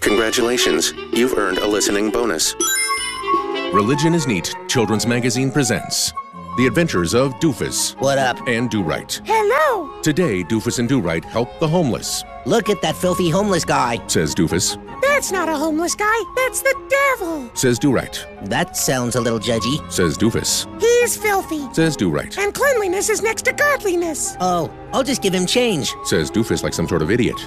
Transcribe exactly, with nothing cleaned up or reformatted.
Congratulations, you've earned a listening bonus. Religion is Neat Children's Magazine presents The Adventures of Doofus. What up? And Do-Right. Hello. Today, Doofus and Do-Right help the homeless. Look at that filthy homeless guy, says Doofus. That's not a homeless guy. That's the devil, says Do-Right. That sounds a little judgy, says Doofus. He's filthy, says Do-Right. And cleanliness is next to godliness. Oh, I'll just give him change, says Doofus like some sort of idiot.